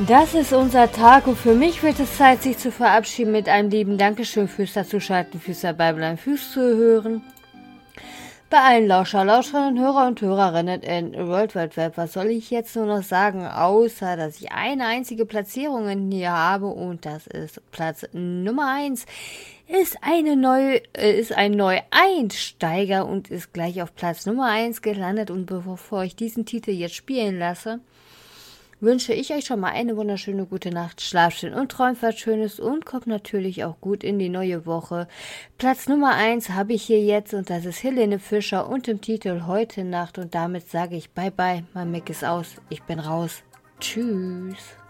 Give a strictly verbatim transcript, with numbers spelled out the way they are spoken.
Das ist unser Tag und für mich wird es Zeit, sich zu verabschieden mit einem lieben Dankeschön fürs Dazuschalten, fürs Dabeibleiben, fürs Zuhören. Bei allen Lauscher, Lauscherinnen, Hörer und Hörerinnen in World Wide Web, was soll ich jetzt nur noch sagen, außer dass ich eine einzige Platzierung hier habe und das ist Platz Nummer eins. Ist eine neue, äh, ist ein Neueinsteiger und ist gleich auf Platz Nummer eins gelandet und bevor ich diesen Titel jetzt spielen lasse, wünsche ich euch schon mal eine wunderschöne gute Nacht, schlaft schön und träumt was Schönes und kommt natürlich auch gut in die neue Woche. Platz Nummer eins habe ich hier jetzt und das ist Helene Fischer und im Titel Heute Nacht und damit sage ich bye bye, mein Mic ist aus, ich bin raus. Tschüss.